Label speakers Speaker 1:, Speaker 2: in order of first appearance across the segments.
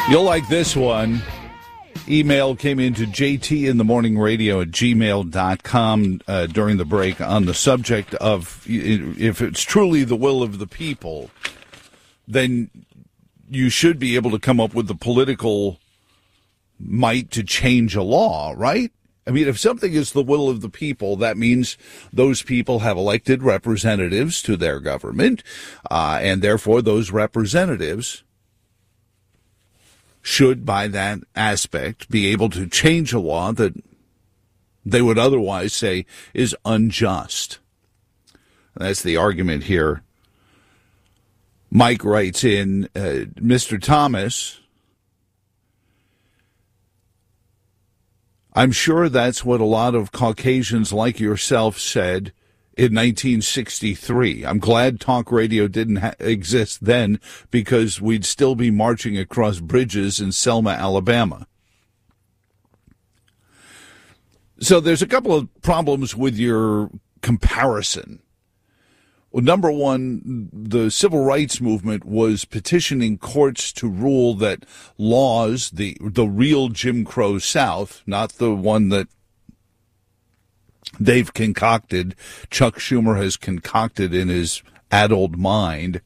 Speaker 1: You'll like this one. Email came into jtinthemorningradio@gmail.com during the break on the subject of if it's truly the will of the people, then you should be able to come up with the political might to change a law, right? I mean, if something is the will of the people, that means those people have elected representatives to their government, and therefore those representatives should, by that aspect, be able to change a law that they would otherwise say is unjust. That's the argument here. Mike writes in, Mr. Thomas, I'm sure that's what a lot of Caucasians like yourself said in 1963. I'm glad talk radio didn't exist then because we'd still be marching across bridges in Selma, Alabama. So there's a couple of problems with your comparison. Well, number one, the civil rights movement was petitioning courts to rule that laws, the real Jim Crow South, not the one that they've concocted, Chuck Schumer has concocted in his addled mind,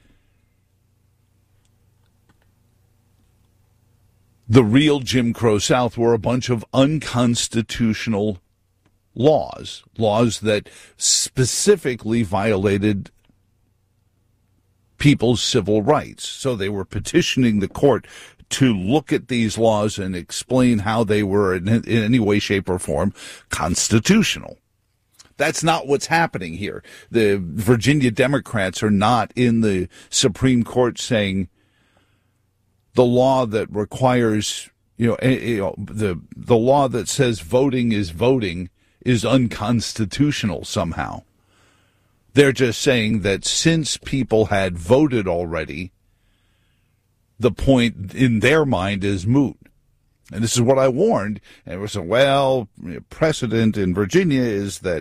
Speaker 1: the real Jim Crow South were a bunch of unconstitutional laws that specifically violated people's civil rights. So they were petitioning the court to look at these laws and explain how they were in any way, shape, or form constitutional. That's not what's happening here. The Virginia Democrats are not in the Supreme Court saying the law that requires, the law that says voting is unconstitutional somehow. They're just saying that since people had voted already, the point in their mind is moot. And this is what I warned. And it was, precedent in Virginia is that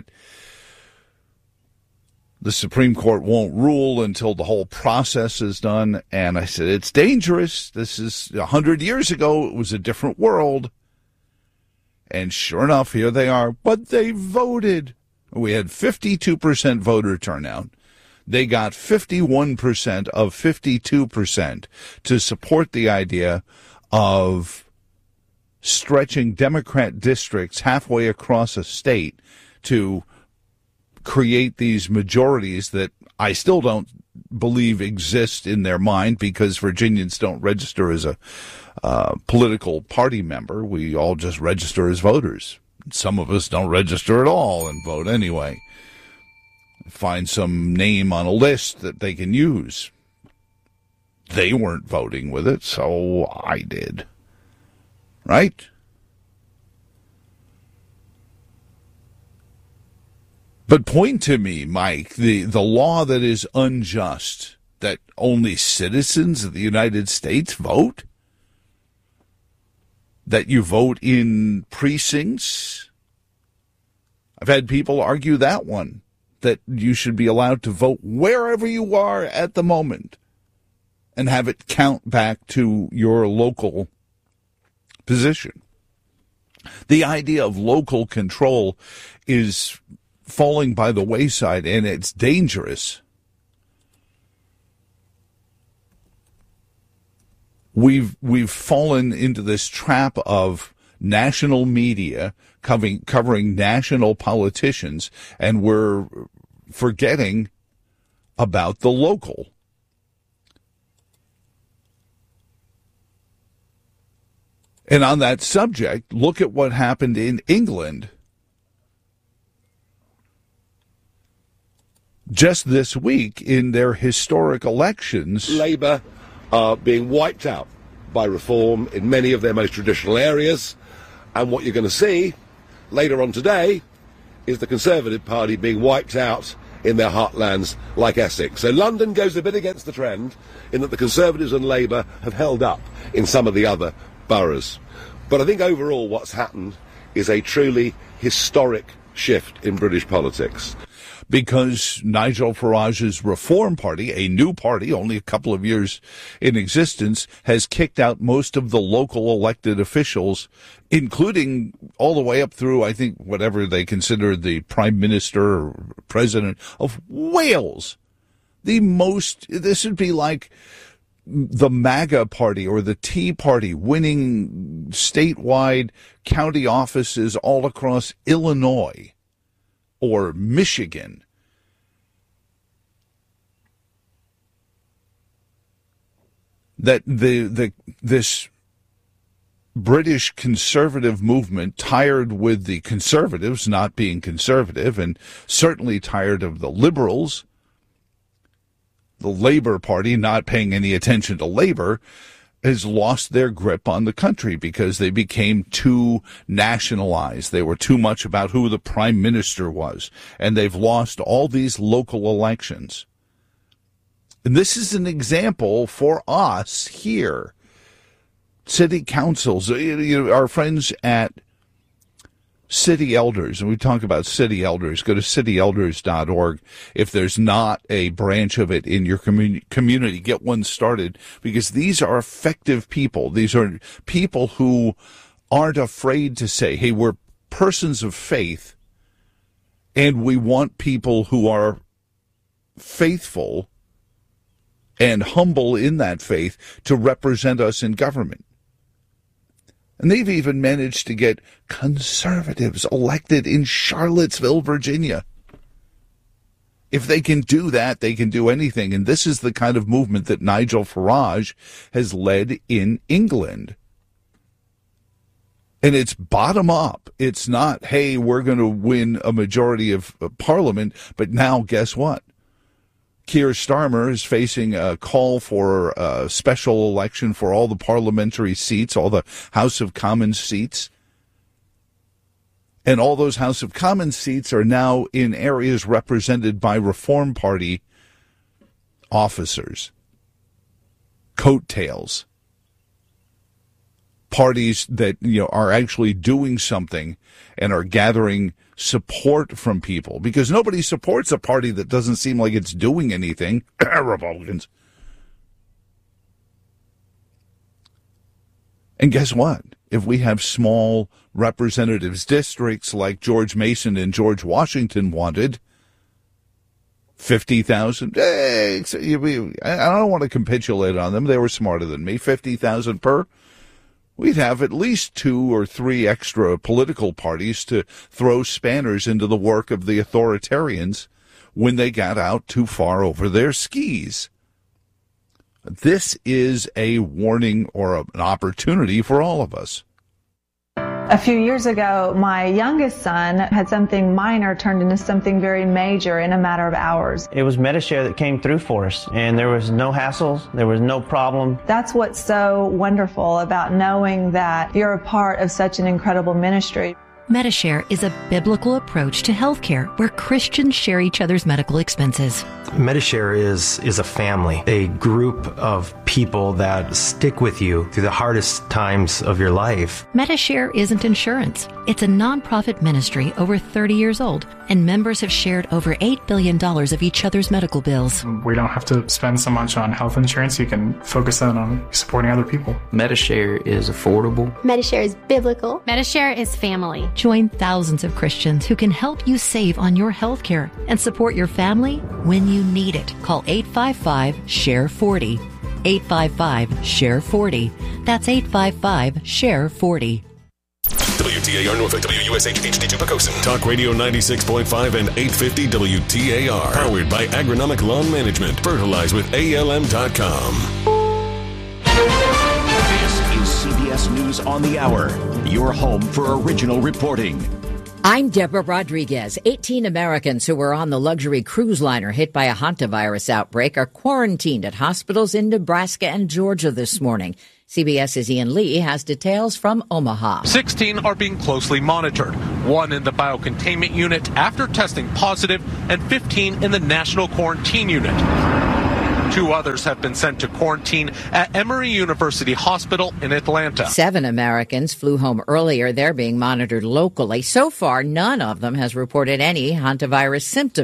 Speaker 1: the Supreme Court won't rule until the whole process is done. And I said, it's dangerous. This is 100 years ago. It was a different world. And sure enough, here they are. But they voted. We had 52% voter turnout. They got 51% of 52% to support the idea of stretching Democrat districts halfway across a state to create these majorities that I still don't believe exist in their mind because Virginians don't register as a political party member. We all just register as voters. Some of us don't register at all and vote anyway. Find some name on a list that they can use. They weren't voting with it, so I did. Right? But point to me, Mike, the law that is unjust, that only citizens of the United States vote? That you vote in precincts? I've had people argue that one, that you should be allowed to vote wherever you are at the moment and have it count back to your local position. The idea of local control is falling by the wayside, and it's dangerous. We've fallen into this trap of national media covering national politicians, and we're forgetting about the local. And on that subject, look at what happened in England just this week in their historic elections.
Speaker 2: Labour are being wiped out by reform in many of their most traditional areas, and what you're going to see later on today is the Conservative Party being wiped out in their heartlands like Essex. So London goes a bit against the trend in that the Conservatives and Labour have held up in some of the other boroughs. But I think overall what's happened is a truly historic shift in British politics.
Speaker 1: because Nigel Farage's Reform Party, a new party, only a couple of years in existence, has kicked out most of the local elected officials, including all the way up through, I think, whatever they consider the Prime Minister or President of Wales. This would be like the MAGA party or the Tea Party winning statewide county offices all across Illinois or Michigan. That this British conservative movement, tired with the conservatives not being conservative and certainly tired of the liberals, the Labour Party not paying any attention to labor, has lost their grip on the country because they became too nationalized. They were too much about who the prime minister was, and they've lost all these local elections. And this is an example for us here. City councils, our friends at City Elders, and we talk about City Elders. Go to cityelders.org. If there's not a branch of it in your community, get one started, because these are effective people. These are people who aren't afraid to say, hey, we're persons of faith, and we want people who are faithful and humble in that faith to represent us in government. And they've even managed to get conservatives elected in Charlottesville, Virginia. If they can do that, they can do anything. And this is the kind of movement that Nigel Farage has led in England. And it's bottom up. It's not, hey, we're going to win a majority of parliament, but now guess what? Keir Starmer is facing a call for a special election for all the parliamentary seats, all the House of Commons seats. And all those House of Commons seats are now in areas represented by Reform Party officers, coattails, parties that are actually doing something and are gathering support from people, because nobody supports a party that doesn't seem like it's doing anything. Republicans. And guess what? If we have small representatives districts like George Mason and George Washington wanted, 50,000, I don't want to capitulate on them. They were smarter than me. 50,000 per. We'd have at least 2 or 3 extra political parties to throw spanners into the work of the authoritarians when they got out too far over their skis. This is a warning or an opportunity for all of us.
Speaker 3: A few years ago, my youngest son had something minor turned into something very major in a matter of hours.
Speaker 4: It was Medi-Share that came through for us, and there was no hassles, there was no problem.
Speaker 3: That's what's so wonderful about knowing that you're a part of such an incredible ministry.
Speaker 5: Medi-Share is a biblical approach to healthcare where Christians share each other's medical expenses.
Speaker 6: Medi-Share is a family, a group of people that stick with you through the hardest times of your life.
Speaker 5: Medi-Share isn't insurance. It's a nonprofit ministry over 30 years old, and members have shared over $8 billion of each other's medical bills.
Speaker 7: We don't have to spend so much on health insurance. You can focus on supporting other people.
Speaker 8: Medi-Share is affordable.
Speaker 9: Medi-Share is biblical.
Speaker 10: Medi-Share is family.
Speaker 5: Join thousands of Christians who can help you save on your health care and support your family when you need it. Call 855-SHARE-40. 855-SHARE-40. That's 855-SHARE-40.
Speaker 11: WTAR Norfolk, WUSH HD2 Pocosin. Talk Radio 96.5 and 850 WTAR. Powered by Agronomic Lawn Management. Fertilize with ALM.com.
Speaker 12: This is CBS News on the Hour. Your home for original reporting.
Speaker 13: I'm Deborah Rodriguez. 18 Americans who were on the luxury cruise liner hit by a hantavirus outbreak are quarantined at hospitals in Nebraska and Georgia this morning. CBS's Ian Lee has details from Omaha.
Speaker 14: 16 are being closely monitored, 1 in the biocontainment unit after testing positive, and 15 in the national quarantine unit. 2 others have been sent to quarantine at Emory University Hospital in Atlanta.
Speaker 13: 7 Americans flew home earlier. They're being monitored locally. So far, none of them has reported any hantavirus symptoms.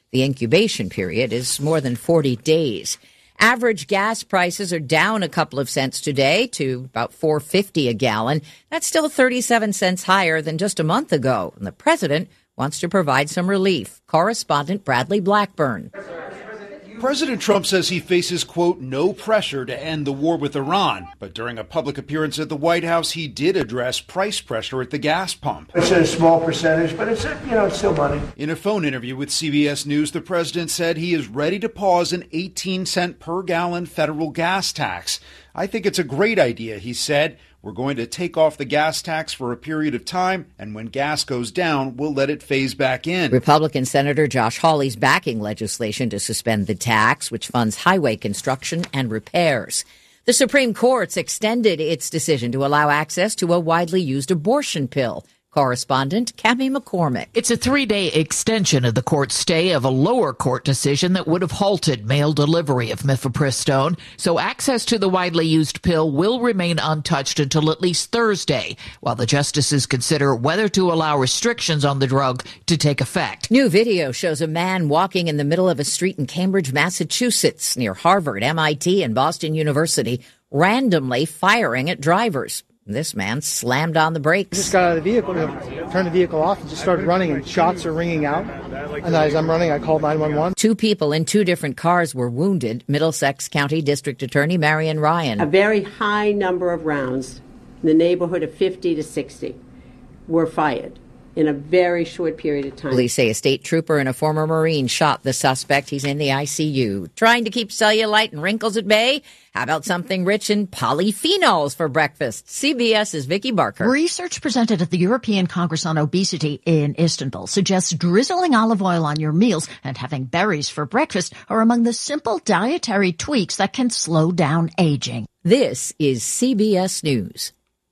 Speaker 13: The incubation period is more than 40 days. Average gas prices are down a couple of cents today to about $4.50 a gallon. That's still 37 cents higher than just a month ago. And the president wants to provide some relief. Correspondent Bradley Blackburn.
Speaker 9: President Trump says he faces, quote, no pressure to end the war with Iran. But during a public appearance at the White House, he did address price pressure at the gas pump.
Speaker 10: It's a small percentage, but it's still money.
Speaker 9: In a phone interview with CBS News, the president said he is ready to pause an 18-cent per gallon federal gas tax. I think it's a great idea, he said. We're going to take off the gas tax for a period of time, and when gas goes down, we'll let it phase back in.
Speaker 13: Republican Senator Josh Hawley's backing legislation to suspend the tax, which funds highway construction and repairs. The Supreme Court's extended its decision to allow access to a widely used abortion pill. Correspondent Cammie McCormick.
Speaker 15: It's a 3-day extension of the court's stay of a lower court decision that would have halted mail delivery of mifepristone, so access to the widely used pill will remain untouched until at least Thursday, while the justices consider whether to allow restrictions on the drug to take effect.
Speaker 13: New video shows a man walking in the middle of a street in Cambridge, Massachusetts, near Harvard, MIT, and Boston University, randomly firing at drivers. This man slammed on the brakes.
Speaker 16: I just got out of the vehicle, turned the vehicle off, and just started running, and shots are ringing out. And as I'm running, I called 911.
Speaker 13: 2 people in 2 different cars were wounded. Middlesex County District Attorney Marion Ryan.
Speaker 17: A very high number of rounds, in the neighborhood of 50 to 60, were fired in a very short period of time.
Speaker 13: Police say a state trooper and a former Marine shot the suspect. He's in the ICU. Trying to keep cellulite and wrinkles at bay? How about something rich in polyphenols for breakfast? CBS's Vicky Barker.
Speaker 18: Research presented at the European Congress on Obesity in Istanbul suggests drizzling olive oil on your meals and having berries for breakfast are among the simple dietary tweaks that can slow down aging.
Speaker 13: This is CBS News.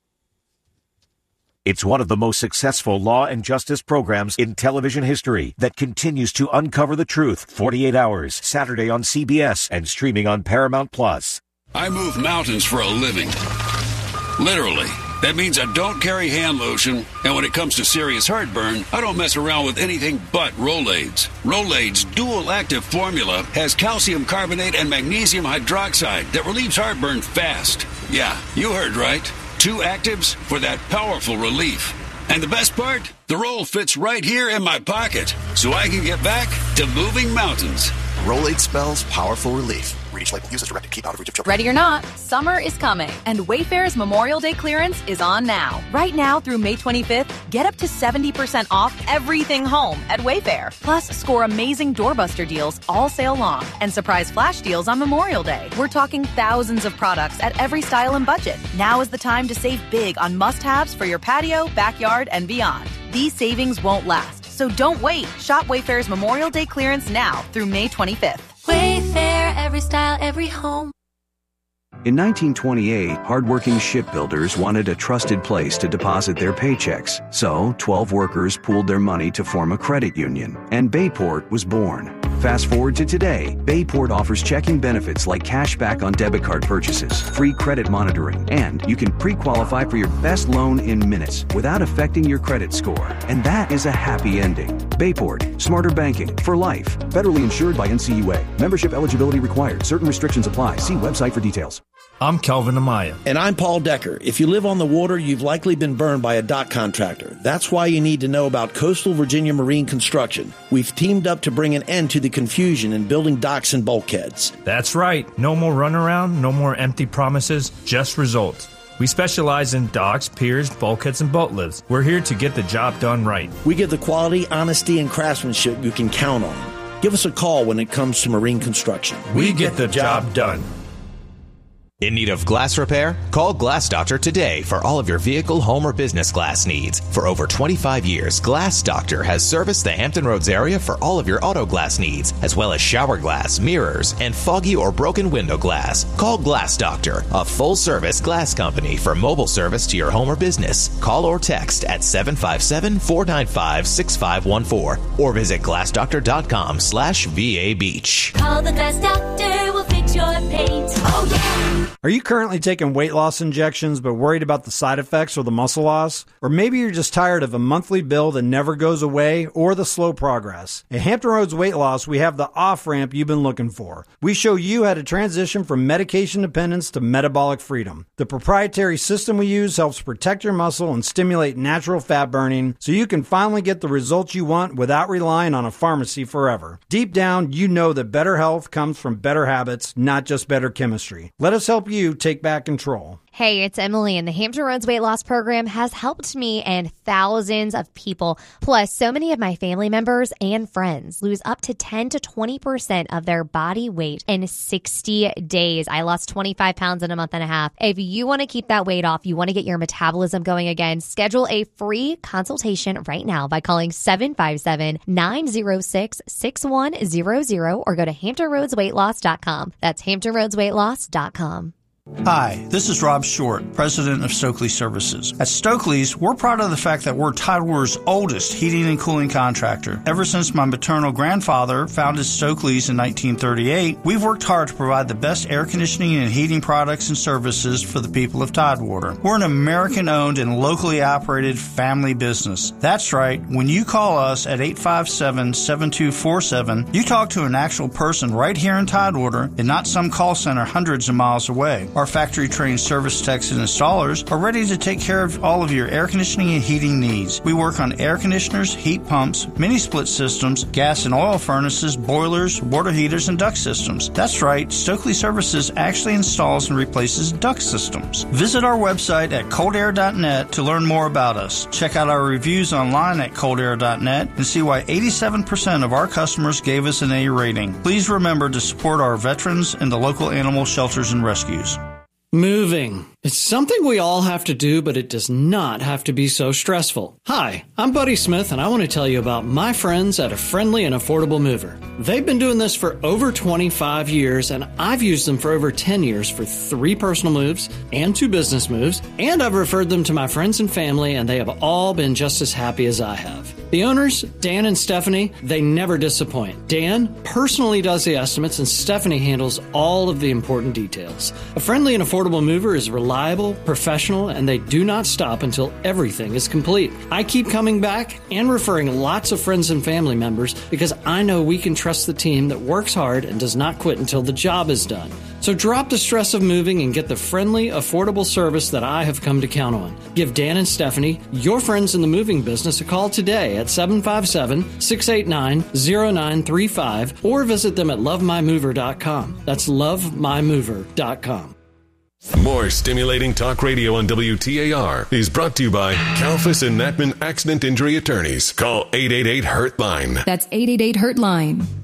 Speaker 19: It's one of the most successful law and justice programs in television history that continues to uncover the truth. 48 Hours, Saturday on CBS and streaming on Paramount+.
Speaker 20: I move mountains for a living. Literally. That means I don't carry hand lotion, and when it comes to serious heartburn, I don't mess around with anything but Rolaids. Rolaids' dual-active formula has calcium carbonate and magnesium hydroxide that relieves heartburn fast. Yeah, you heard right. 2 actives for that powerful relief. And the best part? The roll fits right here in my pocket, so I can get back to moving mountains.
Speaker 21: Rolade spells powerful relief. Read each label. Use as directed. Keep out of reach of children.
Speaker 22: Ready or not, summer is coming, and Wayfair's Memorial Day clearance is on now. Right now through May 25th, get up to 70% off everything home at Wayfair. Plus, score amazing doorbuster deals all sale long and surprise flash deals on Memorial Day. We're talking thousands of products at every style and budget. Now is the time to save big on must-haves for your patio, backyard, and beyond. These savings won't last, so don't wait. Shop Wayfair's Memorial Day clearance now through May 25th.
Speaker 23: Wayfair, every style, every home.
Speaker 24: In 1928, hardworking shipbuilders wanted a trusted place to deposit their paychecks. So, 12 workers pooled their money to form a credit union, and Bayport was born. Fast forward to today, Bayport offers checking benefits like cash back on debit card purchases, free credit monitoring, and you can pre-qualify for your best loan in minutes without affecting your credit score. And that is a happy ending. Bayport, smarter banking for life. Federally insured by NCUA. Membership eligibility required. Certain restrictions apply. See website for details.
Speaker 25: I'm Kelvin Amaya.
Speaker 26: And I'm Paul Decker. If you live on the water, you've likely been burned by a dock contractor. That's why you need to know about Coastal Virginia Marine Construction. We've teamed up to bring an end to the confusion in building docks and bulkheads.
Speaker 25: That's right. No more runaround, no more empty promises, just results. We specialize in docks, piers, bulkheads, and boat lifts. We're here to get the job done right.
Speaker 26: We give the quality, honesty, and craftsmanship you can count on. Give us a call when it comes to marine construction.
Speaker 25: We get the job done.
Speaker 27: In need of glass repair? Call Glass Doctor today for all of your vehicle, home, or business glass needs. For over 25 years, Glass Doctor has serviced the Hampton Roads area for all of your auto glass needs, as well as shower glass, mirrors, and foggy or broken window glass. Call Glass Doctor, a full-service glass company for mobile service to your home or business. Call or text at 757-495-6514 or visit glassdoctor.com/VA Beach.
Speaker 23: Call the Glass Doctor, we'll fix Choose your paint. Oh, yeah.
Speaker 1: Are you currently taking weight loss injections but worried about the side effects or the muscle loss? Or maybe you're just tired of a monthly bill that never goes away or the slow progress. At Hampton Roads Weight Loss, we have the off-ramp you've been looking for. We show you how to transition from medication dependence to metabolic freedom. The proprietary system we use helps protect your muscle and stimulate natural fat burning so you can finally get the results you want without relying on a pharmacy forever. Deep down, you know that better health comes from better habits, not just better chemistry. Let us help you take back control.
Speaker 2: Hey, it's Emily, and the Hampton Roads Weight Loss Program has helped me and thousands of people. Plus, so many of my family members and friends lose up to 10 to 20% of their body weight in 60 days. I lost 25 pounds in a month and a half. If you want to keep that weight off, you want to get your metabolism going again, schedule a free consultation right now by calling 757-906-6100 or go to HamptonRoadsWeightLoss.com. That's HamptonRoadsWeightLoss.com.
Speaker 3: Hi, this is Rob Short, president of Stokely Services. At Stokely's, we're proud of the fact that we're Tidewater's oldest heating and cooling contractor. Ever since my maternal grandfather founded Stokely's in 1938, we've worked hard to provide the best air conditioning and heating products and services for the people of Tidewater. We're an American-owned and locally operated family business. That's right, when you call us at 857-7247, you talk to an actual person right here in Tidewater and not some call center hundreds of miles away. Our factory-trained service techs and installers are ready to take care of all of your air conditioning and heating needs. We work on air conditioners, heat pumps, mini-split systems, gas and oil furnaces, boilers, water heaters, and duct systems. That's right, Stokely Services actually installs and replaces duct systems. Visit our website at coldair.net to learn more about us. Check out our reviews online at coldair.net and see why 87% of our customers gave us an A rating. Please remember to support our veterans and the local animal shelters and rescues.
Speaker 4: Moving. It's something we all have to do, but it does not have to be so stressful. Hi, I'm Buddy Smith, and I want to tell you about my friends at A Friendly and Affordable Mover. They've been doing this for over 25 years, and I've used them for over 10 years for 3 personal moves and 2 business moves, and I've referred them to my friends and family, and they have all been just as happy as I have. The owners, Dan and Stephanie, they never disappoint. Dan personally does the estimates, and Stephanie handles all of the important details. A Friendly and Affordable Mover is reliable, professional, and they do not stop until everything is complete. I keep coming back and referring lots of friends and family members because I know we can trust the team that works hard and does not quit until the job is done. So drop the stress of moving and get the friendly, affordable service that I have come to count on. Give Dan and Stephanie, your friends in the moving business, a call today at 757-689-0935 or visit them at lovemymover.com. That's lovemymover.com.
Speaker 11: More stimulating talk radio on WTAR is brought to you by Kalfas and Natman Accident Injury Attorneys. Call 888-HURT-LINE.
Speaker 6: That's 888-HURT-LINE.